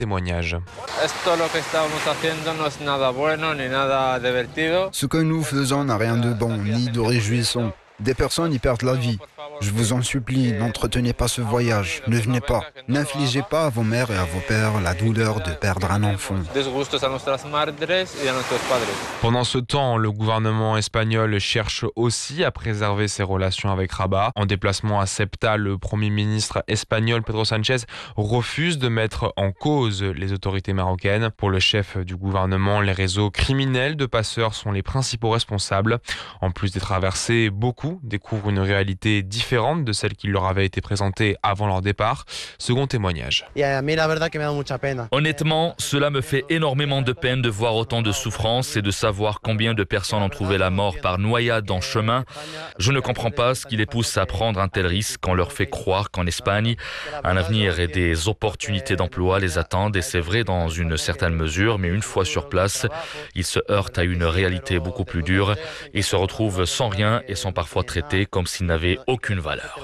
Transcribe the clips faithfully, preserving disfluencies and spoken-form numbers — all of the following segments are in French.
Témoignage. Ce que nous faisons n'a rien de bon ni de réjouissant. Des personnes y perdent la vie. Je vous en supplie, n'entretenez pas ce voyage. Ne venez pas. N'infligez pas à vos mères et à vos pères la douleur de perdre un enfant. Pendant ce temps, le gouvernement espagnol cherche aussi à préserver ses relations avec Rabat. En déplacement à Ceuta, le Premier ministre espagnol Pedro Sánchez refuse de mettre en cause les autorités marocaines. Pour le chef du gouvernement, les réseaux criminels de passeurs sont les principaux responsables. En plus des traversées, beaucoup découvrent une réalité différente de celle qui leur avait été présentée avant leur départ. Second témoignage. Honnêtement, cela me fait énormément de peine de voir autant de souffrance et de savoir combien de personnes ont trouvé la mort par noyade en chemin. Je ne comprends pas ce qui les pousse à prendre un tel risque. On leur fait croire qu'en Espagne, un avenir et des opportunités d'emploi les attendent, et c'est vrai dans une certaine mesure, mais une fois sur place, ils se heurtent à une réalité beaucoup plus dure. Ils se retrouvent sans rien et sont parfois traités comme s'ils n'avaient aucune valeur.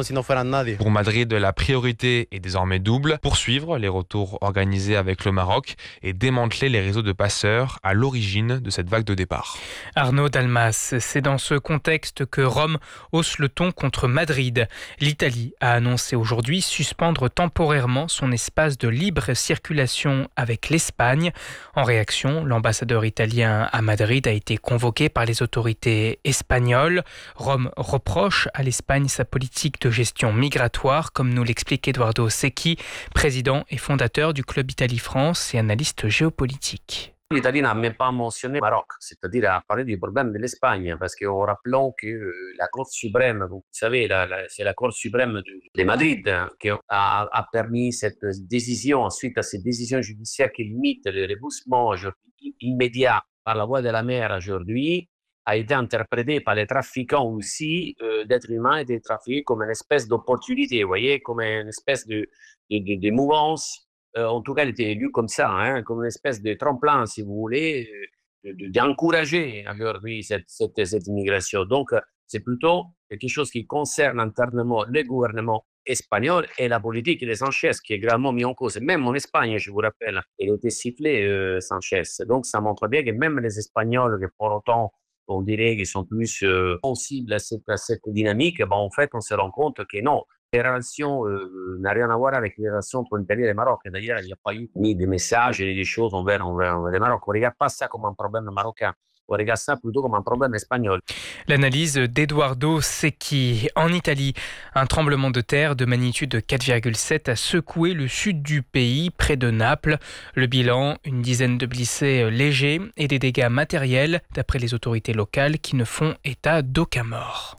Pour Madrid, la priorité est désormais double: poursuivre les retours organisés avec le Maroc et démanteler les réseaux de passeurs à l'origine de cette vague de départ. Arnaud Dalmas, c'est dans ce contexte que Rome hausse le ton contre Madrid. L'Italie a annoncé aujourd'hui suspendre temporairement son espace de libre circulation avec l'Espagne. En réaction, l'ambassadeur italien à Madrid a été convoqué par les autorités espagnoles. Rome reproche à l'Espagne sa politique de gestion migratoire, comme nous l'explique Eduardo Secchi, président et fondateur du Club Italie-France et analyste géopolitique. L'Italie n'a même pas mentionné le Maroc, c'est-à-dire à parler du problème de l'Espagne, parce qu'en rappelant que euh, la Cour suprême, vous savez, la, la, c'est la Cour suprême de, de Madrid hein, qui a, a permis cette décision, suite à cette décision judiciaire qui limite le remboursement immédiat par la voie de la mer aujourd'hui, a été interprété par les trafiquants aussi euh, d'êtres humains et des trafiqués comme une espèce d'opportunité, vous voyez, comme une espèce de, de, de, de mouvance. Euh, en tout cas, elle était élue comme ça, hein, comme une espèce de tremplin, si vous voulez, de, d'encourager aujourd'hui cette, cette, cette immigration. Donc, c'est plutôt quelque chose qui concerne internement le gouvernement espagnol et la politique de Sanchez, qui est gravement mis en cause. Même en Espagne, je vous rappelle, il a été sifflé, euh, Sanchez. Donc, ça montre bien que même les Espagnols, que pour autant, on dirait qu'ils sont plus euh, sensibles à cette, à cette dynamique, ben, en fait, on se rend compte que non. Les relations euh, n'ont rien à voir avec les relations entre l'Italie et le Maroc. D'ailleurs, il n'y a pas eu ni des messages ni des choses envers, envers, envers le Maroc. On ne regarde pas ça comme un problème marocain. On regarde ça plutôt comme un problème espagnol. L'analyse d'Eduardo Secchi. En Italie, un tremblement de terre de magnitude quatre virgule sept a secoué le sud du pays, près de Naples. Le bilan, une dizaine de blessés légers et des dégâts matériels, d'après les autorités locales qui ne font état d'aucun mort.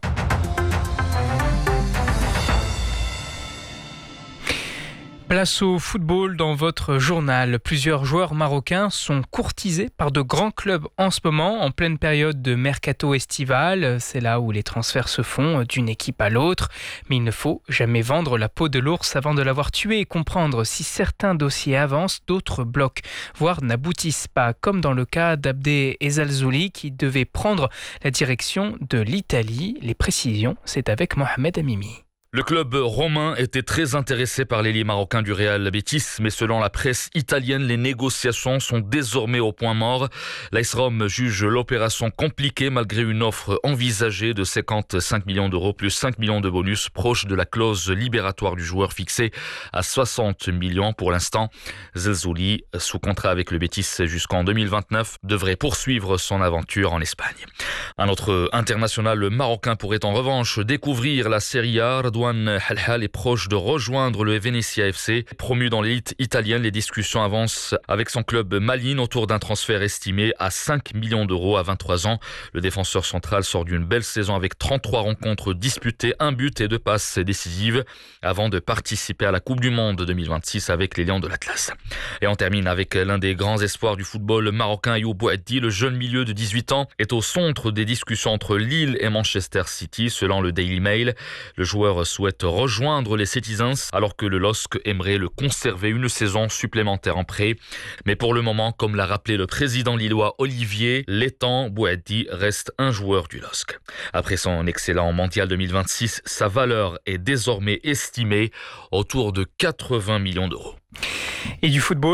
Place au football dans votre journal. Plusieurs joueurs marocains sont courtisés par de grands clubs en ce moment, en pleine période de mercato estival. C'est là où les transferts se font d'une équipe à l'autre. Mais il ne faut jamais vendre la peau de l'ours avant de l'avoir tué et comprendre si certains dossiers avancent, d'autres bloquent, voire n'aboutissent pas, comme dans le cas d'Abdé Ezzalzouli qui devait prendre la direction de l'Italie. Les précisions, c'est avec Mohamed Amimi. Le club romain était très intéressé par l'ailier marocain du Real Betis, mais selon la presse italienne, les négociations sont désormais au point mort. L'A S Rome juge l'opération compliquée malgré une offre envisagée de cinquante-cinq millions d'euros plus cinq millions de bonus, proche de la clause libératoire du joueur fixée à soixante millions pour l'instant. Zelzouli, sous contrat avec le Betis jusqu'en deux mille vingt-neuf, devrait poursuivre son aventure en Espagne. Un autre international marocain pourrait en revanche découvrir la Serie A. Redouane Halhal est proche de rejoindre le Venezia F C. Promu dans l'élite italienne, les discussions avancent avec son club malien autour d'un transfert estimé à cinq millions d'euros à vingt-trois ans. Le défenseur central sort d'une belle saison avec trente-trois rencontres disputées, un but et deux passes décisives avant de participer à la Coupe du Monde deux mille vingt-six avec les Lions de l'Atlas. Et on termine avec l'un des grands espoirs du football marocain, Ayoub Bouaddi. Le jeune milieu de dix-huit ans est au centre des discussions entre Lille et Manchester City, selon le Daily Mail. Le joueur souhaite rejoindre les Citizens alors que le L O S C aimerait le conserver une saison supplémentaire en prêt. Mais pour le moment, comme l'a rappelé le président lillois Olivier Létang, Bouaddi reste un joueur du L O S C. Après son excellent mondial deux mille vingt-six, sa valeur est désormais estimée autour de quatre-vingts millions d'euros. Et du football